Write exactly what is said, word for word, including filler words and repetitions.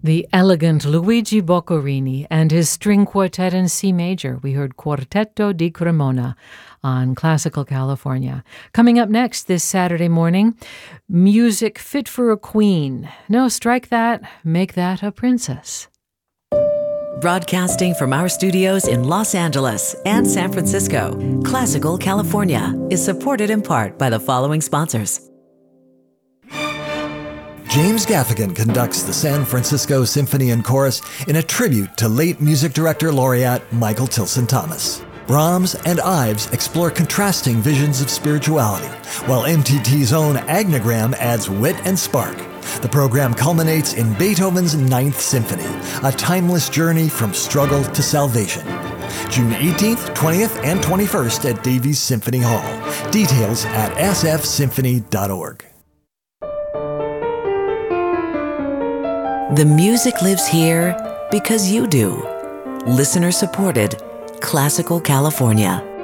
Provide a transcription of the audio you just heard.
The elegant Luigi Boccherini and his string quartet in C major. We heard Quartetto di Cremona on Classical California. Coming up next this Saturday morning, music fit for a queen. No, strike that, make that a princess. Broadcasting from our studios in Los Angeles and San Francisco, Classical California is supported in part by the following sponsors. James Gaffigan conducts the San Francisco Symphony and Chorus in a tribute to late music director laureate Michael Tilson Thomas. Brahms and Ives explore contrasting visions of spirituality, while M T T's own Agnogram adds wit and spark. The program culminates in Beethoven's Ninth Symphony, a timeless journey from struggle to salvation. June eighteenth, twentieth, and twenty-first at Davies Symphony Hall. Details at s f symphony dot org. The music lives here because you do. Listener supported, Classical California.